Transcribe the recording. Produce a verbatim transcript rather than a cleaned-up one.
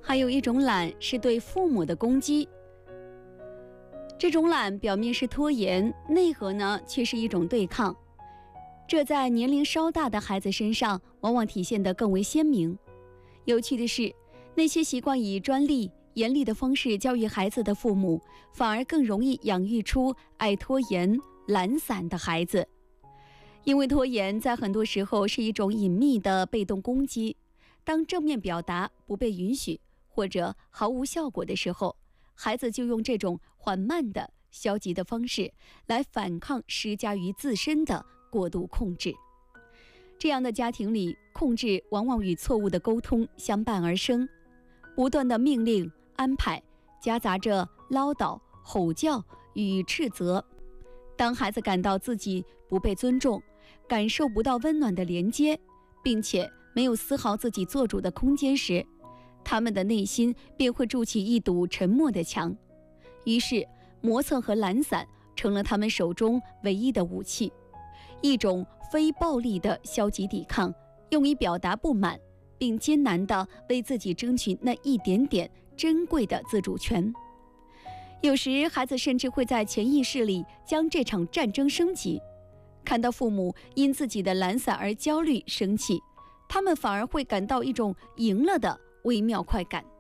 还有一种懒是对父母的攻击。这种懒表面是拖延，内核呢却是一种对抗。这在年龄稍大的孩子身上往往体现得更为鲜明。有趣的是，那些习惯以专利、严厉的方式教育孩子的父母，反而更容易养育出爱拖延、懒散的孩子。因为拖延在很多时候是一种隐秘的被动攻击，当正面表达不被允许或者毫无效果的时候，孩子就用这种缓慢的消极的方式来反抗施加于自身的过度控制。这样的家庭里，控制往往与错误的沟通相伴而生，不断的命令安排夹杂着唠叨、吼叫与斥责。当孩子感到自己不被尊重，感受不到温暖的连接，并且没有丝毫自己做主的空间时，他们的内心便会筑起一堵沉默的墙。于是磨蹭和懒散成了他们手中唯一的武器，一种非暴力的消极抵抗，用以表达不满，并艰难地为自己争取那一点点珍贵的自主权。有时孩子甚至会在潜意识里将这场战争升级，看到父母因自己的懒散而焦虑生气，他们反而会感到一种赢了的微妙快感。